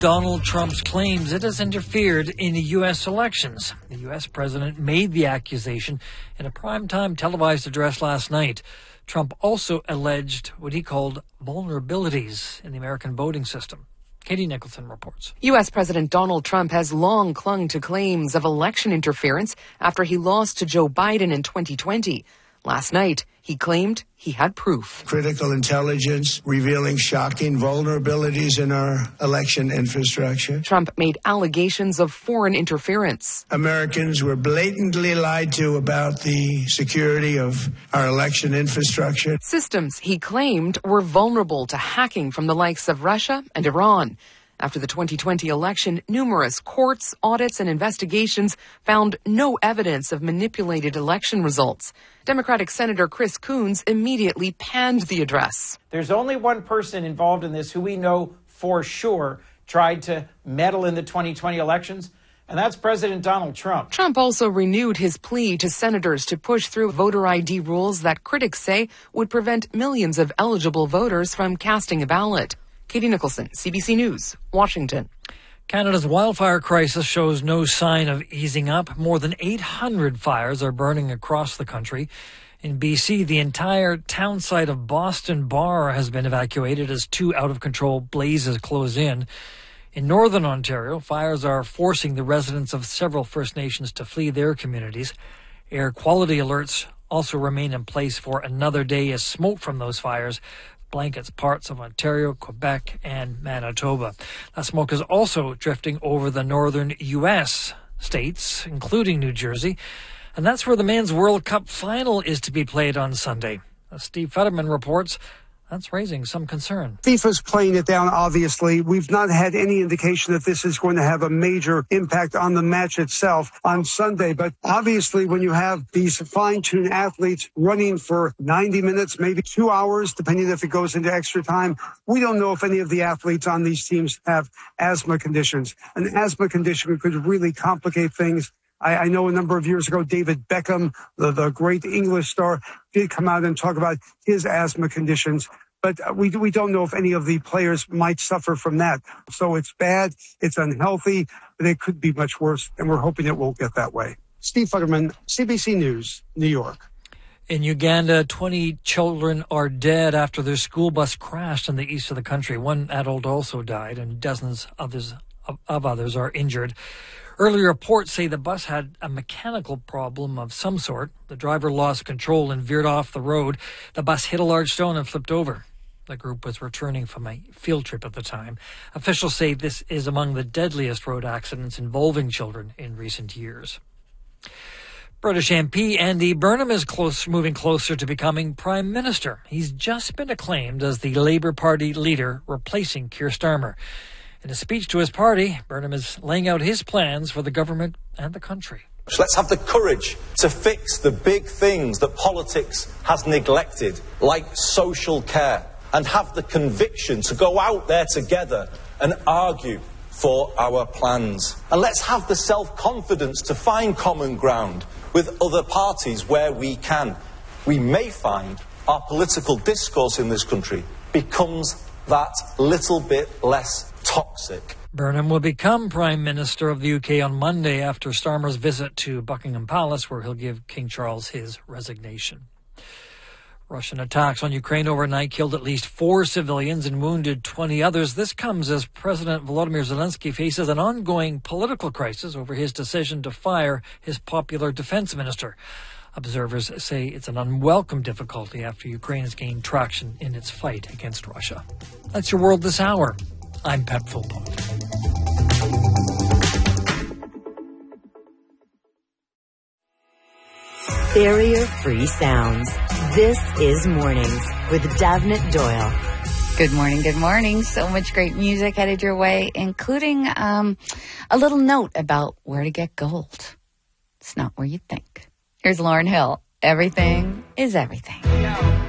Donald Trump's claims it has interfered in the U.S. elections. The U.S. president made the accusation in a primetime televised address last night. Trump also alleged what he called vulnerabilities in the American voting system. Katie Nicholson reports. U.S. President Donald Trump has long clung to claims of election interference after he lost to Joe Biden in 2020. Last night, he claimed he had proof. Critical intelligence revealing shocking vulnerabilities in our election infrastructure. Trump made allegations of foreign interference. Americans were blatantly lied to about the security of our election infrastructure. Systems he claimed were vulnerable to hacking from the likes of Russia and Iran. After the 2020 election, numerous courts, audits, and investigations found no evidence of manipulated election results. Democratic Senator Chris Coons immediately panned the address. There's only one person involved in this who we know for sure tried to meddle in the 2020 elections, and that's President Donald Trump. Trump also renewed his plea to senators to push through voter ID rules that critics say would prevent millions of eligible voters from casting a ballot. Katie Nicholson, CBC News, Washington. Canada's wildfire crisis shows no sign of easing up. More than 800 fires are burning across the country. In BC, the entire town site of Boston Bar has been evacuated as 2 out-of-control blazes close in. In northern Ontario, fires are forcing the residents of several First Nations to flee their communities. Air quality alerts also remain in place for another day as smoke from those fires blankets parts of Ontario, Quebec, and Manitoba. That smoke is also drifting over the northern U.S. states, including New Jersey. And that's where the Men's World Cup final is to be played on Sunday. As Steve Fetterman reports, that's raising some concern. FIFA's playing it down, obviously. We've not had any indication that this is going to have a major impact on the match itself on Sunday. But obviously, when you have these fine-tuned athletes running for 90 minutes, maybe 2 hours, depending if it goes into extra time, we don't know if any of the athletes on these teams have asthma conditions. An asthma condition could really complicate things. I know a number of years ago, David Beckham, the great English star, did come out and talk about his asthma conditions. But we don't know if any of the players might suffer from that. So it's bad, it's unhealthy, but it could be much worse, and we're hoping it won't get that way. Steve Futterman, CBC News, New York. In Uganda, 20 children are dead after their school bus crashed in the east of the country. One adult also died, and dozens of others are injured. Early reports say the bus had a mechanical problem of some sort. The driver lost control and veered off the road. The bus hit a large stone and flipped over. The group was returning from a field trip at the time. Officials say this is among the deadliest road accidents involving children in recent years. British MP Andy Burnham is moving closer to becoming Prime Minister. He's just been acclaimed as the Labour Party leader, replacing Keir Starmer. In a speech to his party, Burnham is laying out his plans for the government and the country. So let's have the courage to fix the big things that politics has neglected, like social care, and have the conviction to go out there together and argue for our plans. And let's have the self-confidence to find common ground with other parties where we can. We may find our political discourse in this country becomes that little bit less toxic. Burnham will become Prime Minister of the UK on Monday after Starmer's visit to Buckingham Palace, where he'll give King Charles his resignation. Russian attacks on Ukraine overnight killed at least 4 civilians and wounded 20 others. This comes as President Volodymyr Zelensky faces an ongoing political crisis over his decision to fire his popular defense minister. Observers say it's an unwelcome difficulty after Ukraine has gained traction in its fight against Russia. That's your World This Hour. I'm Pat Fulpo. Barrier-free sounds. This is Mornings with Davnit Doyle. Good morning, good morning. So much great music headed your way, including a little note about where to get gold. It's not where you think. Here's Lauryn Hill. Everything is everything.